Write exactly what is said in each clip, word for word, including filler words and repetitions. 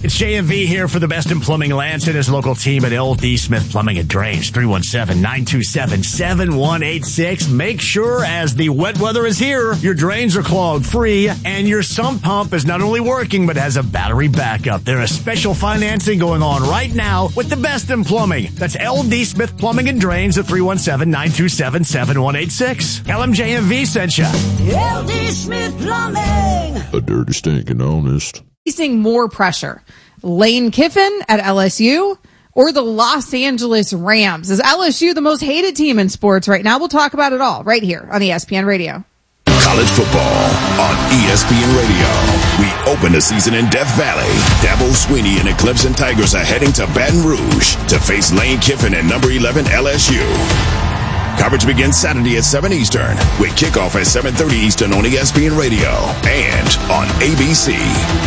It's J M V here for the best in plumbing. Lance and his local team at L D Smith Plumbing and Drains. three one seven, nine two seven, seven one eight six. Make sure as the wet weather is here, your drains are clogged free and your sump pump is not only working but has a battery backup. There is special financing going on right now with the best in plumbing. That's L D Smith Plumbing and Drains at three one seven, nine two seven, seven one eight six. L M J M V sent you. L D Smith Plumbing. A dirty, stinking honest. Facing more pressure, Lane Kiffin at L S U or the Los Angeles Rams? Is L S U the most hated team in sports right now? We'll talk about it all right here on E S P N Radio. College football on E S P N Radio. We open the season in Death Valley. Dabo Swinney and the Clemson Tigers are heading to Baton Rouge to face Lane Kiffin and number eleven L S U. Coverage begins Saturday at seven Eastern with kickoff at seven thirty Eastern on E S P N Radio and on A B C.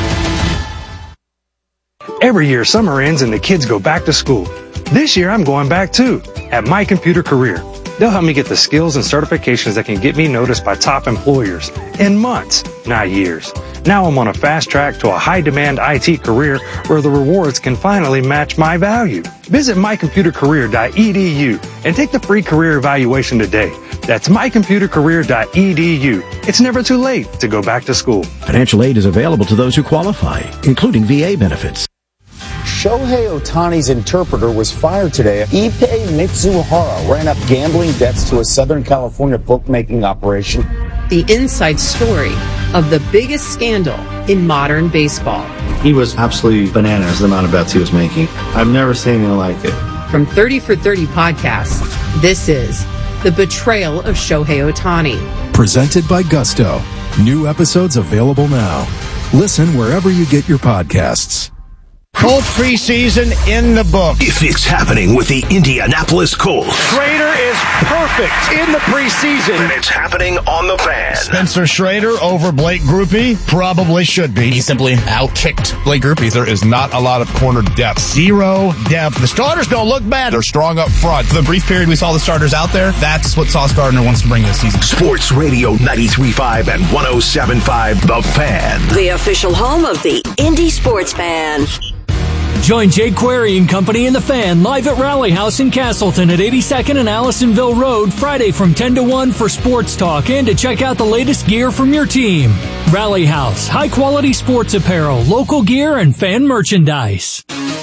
Every year, summer ends and the kids go back to school. This year, I'm going back too, at My Computer Career. They'll help me get the skills and certifications that can get me noticed by top employers in months, not years. Now I'm on a fast track to a high-demand I T career where the rewards can finally match my value. Visit my computer career dot e d u and take the free career evaluation today. That's my computer career dot e d u. It's never too late to go back to school. Financial aid is available to those who qualify, including V A benefits. Shohei Ohtani's interpreter was fired today. Ippei Mitsuhara ran up gambling debts to a Southern California bookmaking operation. The inside story of the biggest scandal in modern baseball. He was absolutely bananas, the amount of bets he was making. I've never seen anything like it. From thirty for thirty podcasts, this is The Betrayal of Shohei Ohtani. Presented by Gusto. New episodes available now. Listen wherever you get your podcasts. Colts preseason in the book. If it's happening with the Indianapolis Colts, Schrader is perfect in the preseason. then it's happening on the Fan. Spencer Schrader over Blake Grupe probably should be. He simply outkicked Blake Grupe. There is not a lot of corner depth. Zero depth. The starters don't look bad. They're strong up front. For the brief period we saw the starters out there, that's what Sauce Gardner wants to bring this season. Sports Radio ninety-three point five and one oh seven point five The Fan. The official home of the Indy Sports Fan. Join Jake Query and Company in the Fan live at Rally House in Castleton at eighty-second and Allisonville Road Friday from ten to one for sports talk and to check out the latest gear from your team. Rally House, high quality sports apparel, local gear, and fan merchandise.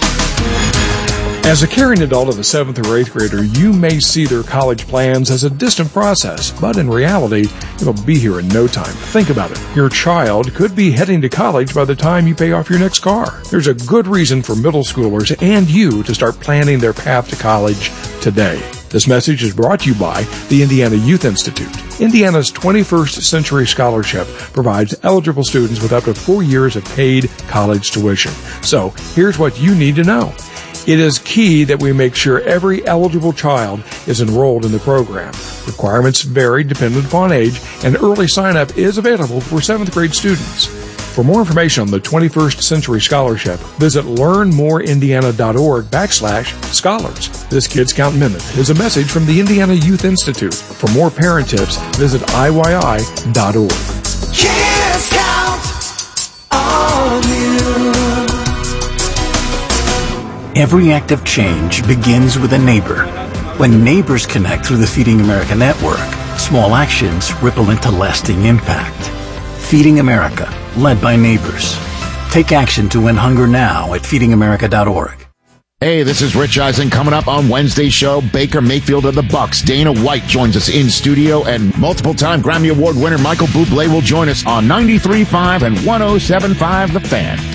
As a caring adult of a seventh or eighth grader, you may see their college plans as a distant process, but in reality, it'll be here in no time. Think about it. Your child could be heading to college by the time you pay off your next car. There's a good reason for middle schoolers and you to start planning their path to college today. This message is brought to you by the Indiana Youth Institute. Indiana's twenty-first Century Scholarship provides eligible students with up to four years of paid college tuition. So, here's what you need to know. It is key that we make sure every eligible child is enrolled in the program. Requirements vary dependent upon age, and early sign-up is available for seventh grade students. For more information on the twenty-first Century Scholarship, visit learnmoreindiana.org backslash scholars. This Kids Count Minute is a message from the Indiana Youth Institute. For more parent tips, visit I Y I dot org. Kids count on you. Every act of change begins with a neighbor. When neighbors connect through the Feeding America network, small actions ripple into lasting impact. Feeding America, led by neighbors. Take action to end hunger now at feeding america dot org. Hey, this is Rich Eisen. Coming up on Wednesday's show, Baker Mayfield of the Bucks. Dana White joins us in studio, and multiple-time Grammy Award winner Michael Bublé will join us on ninety-three point five and one oh seven point five The Fan.